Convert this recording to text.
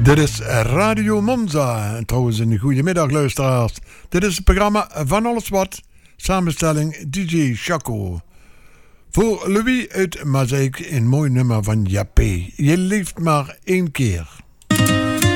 Dit is Radio Monza. En trouwens een goede middag luisteraars. Dit is het programma Van Alles Wat. Samenstelling DJ Chaco. Voor Louis uit Mazeik een mooi nummer van Jappé. Je leeft maar één keer.